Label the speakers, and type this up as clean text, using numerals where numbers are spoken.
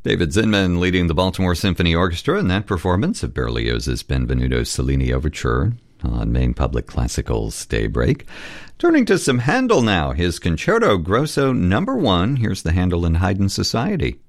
Speaker 1: David Zinman leading the Baltimore Symphony Orchestra in that performance of Berlioz's Benvenuto Cellini Overture on Maine Public Classical's Daybreak. Turning to some Handel now, his Concerto Grosso No. 1. Here's the Handel and Haydn Society.